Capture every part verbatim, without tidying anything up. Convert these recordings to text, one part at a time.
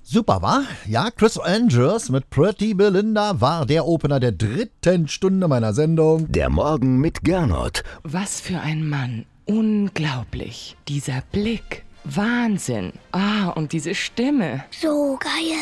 Super, wa? Ja, Chris Andrews mit Pretty Belinda war der Opener der dritten Stunde meiner Sendung. Der Morgen mit Gernot. Was für ein Mann. Unglaublich. Dieser Blick. Wahnsinn. Ah, und diese Stimme. So geil.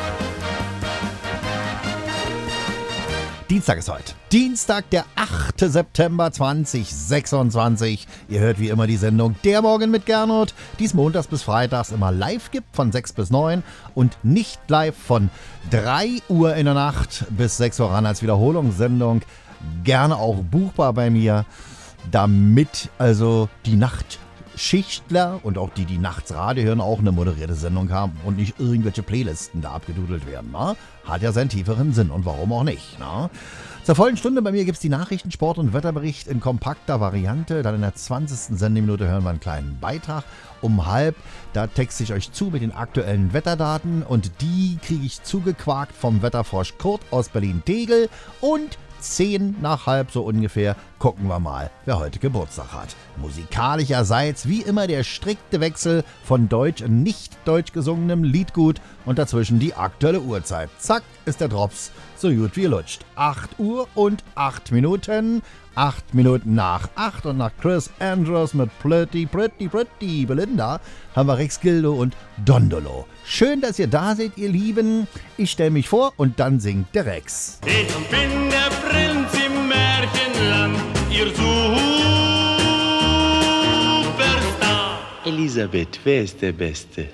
Dienstag ist heute. Dienstag, der achte September zweitausendsechsundzwanzig. Ihr hört wie immer die Sendung Der Morgen mit Gernot, die es montags bis freitags immer live gibt von sechs bis neun und nicht live von drei Uhr in der Nacht bis sechs Uhr ran als Wiederholungssendung. Gerne auch buchbar bei mir, damit also die Nachtschichtler und auch die, die nachts Radio hören, auch eine moderierte Sendung haben und nicht irgendwelche Playlisten da abgedudelt werden. Na? Hat ja seinen tieferen Sinn und warum auch nicht. Na? Zur vollen Stunde bei mir gibt es die Nachrichten, Sport und Wetterbericht in kompakter Variante. Dann in der zwanzigsten Sendeminute hören wir einen kleinen Beitrag. Um halb, da texte ich euch zu mit den aktuellen Wetterdaten und die kriege ich zugequakt vom Wetterfrosch Kurt aus Berlin-Tegel. Und zehn nach halb so ungefähr gucken wir mal, wer heute Geburtstag hat. Musikalischerseits wie immer der strikte Wechsel von deutsch und nicht deutsch gesungenem Liedgut und dazwischen die aktuelle Uhrzeit. Zack, ist der Drops so gut wie lutscht. acht Uhr und acht Minuten. acht Minuten nach acht und nach Chris Andrews mit Pretty, Pretty, Pretty Belinda haben wir Rex Gildo und Dondolo. Schön, dass ihr da seid, ihr Lieben. Ich stelle mich vor und dann singt der Rex. Ich bin der Prinz im Märchenland, ihr Superstar. Elisabeth, wer ist der Beste?